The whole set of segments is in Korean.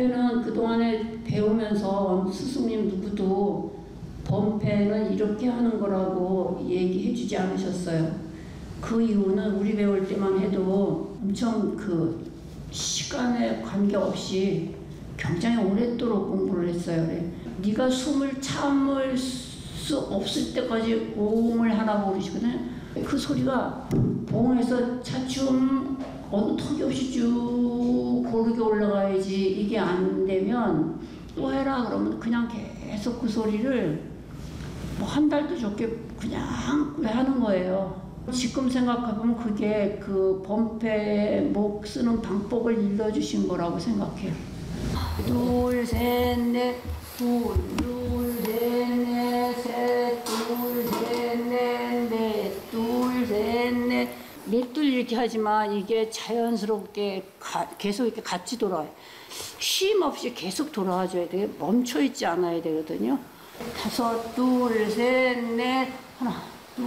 범패는 그동안에 배우면서 스승님 누구도 범패는 이렇게 하는 거라고 얘기해 주지 않으셨어요. 그 이유는 우리 배울 때만 해도 엄청 그 시간에 관계없이 굉장히 오랫도록 공부를 했어요. 그래. 네가 숨을 참을 수 없을 때까지 옹을 하라고 그러시거든요. 그 소리가 옹에서 차츰 어느 턱이 없이 쭉 고르게 올라가야지. 이게 안 되면 또 해라 그러면 그냥 계속 그 소리를 뭐 한 달도 좋게 그냥 하는 거예요. 지금 생각해보면 그게 그 범패 목 쓰는 방법을 일러주신 거라고 생각해요. 둘, 셋, 넷, 둘, 셋, 넷, 셋, 둘, 셋, 넷, 넷, 둘, 셋, 넷. 넷둘 이렇게 하지만 이게 자연스럽게 계속 이렇게 같이 돌아와요. 쉼 없이 계속 돌아와줘야 돼요. 멈춰있지 않아야 되거든요. 다섯, 둘, 셋, 넷, 하나, 둘,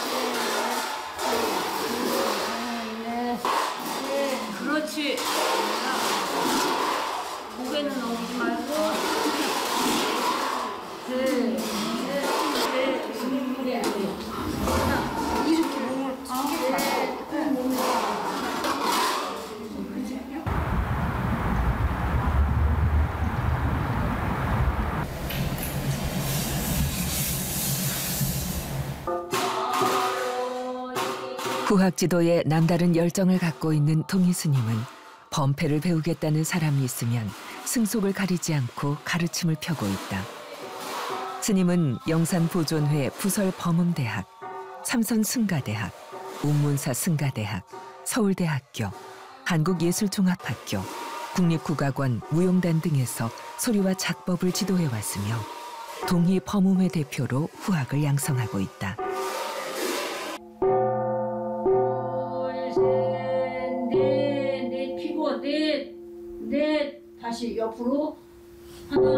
그렇지. 무게는 넘기지 말고. 셋, 넷, 하나, 이렇게 몸을 후학 지도에 남다른 열정을 갖고 있는 동희 스님은 범패를 배우겠다는 사람이 있으면 승속을 가리지 않고 가르침을 펴고 있다. 스님은 영산보존회 부설 범음대학, 삼선 승가대학, 운문사 승가대학, 서울대학교, 한국예술종합학교, 국립국악원, 무용단 등에서 소리와 작법을 지도해왔으며 동희 범음회 대표로 후학을 양성하고 있다. 넷 피고 넷 다시 옆으로 하나